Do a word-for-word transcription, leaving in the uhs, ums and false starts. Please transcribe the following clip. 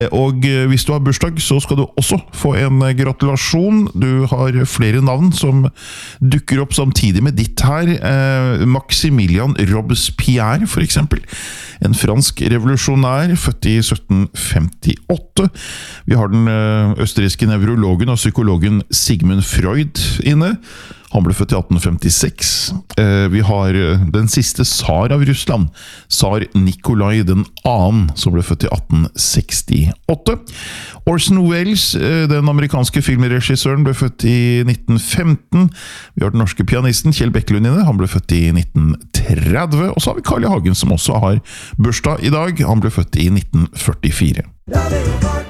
Og hvis du har bursdag, så skal du også få en gratulasjon. Du har flere navn som dukker opp samtidig med ditt her. Eh, Maximilian Robespierre, for eksempel. En fransk revolusjonær, født i sytten femtiåtte. Vi har den østerrikske nevrologen og psykologen Sigmund Freud inne. Han ble født i atten femtiseks. Vi har den siste tsar av Russland, tsar Nikolai den andre, som ble født i atten sekstiåtte. Orson Welles, den amerikanske filmregissøren, ble født i nitten femten. Vi har den norske pianisten Kjell Bekkelund inne. Han ble født i nitten tretti. Og så har vi Carl I. Hagen, som også har bursdag i dag. Han ble født i nitten førtifire.